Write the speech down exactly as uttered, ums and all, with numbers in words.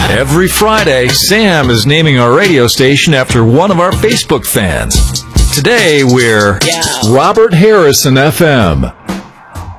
Every Friday, Sam is naming our radio station after one of our Facebook fans. Today, we're Yeah. Robert Harrison F M.